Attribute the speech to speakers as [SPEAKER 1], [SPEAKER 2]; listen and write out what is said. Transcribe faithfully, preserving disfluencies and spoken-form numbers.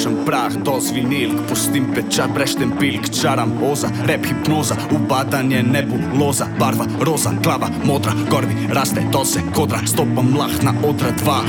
[SPEAKER 1] Prah do svinilk, pustim pečat, breštem pilk, čaram oza, rap hipnoza, ubadanje nebuloza, barva roza, klava modra, gorbi raste, to se kodra, stopam lahna odra dva,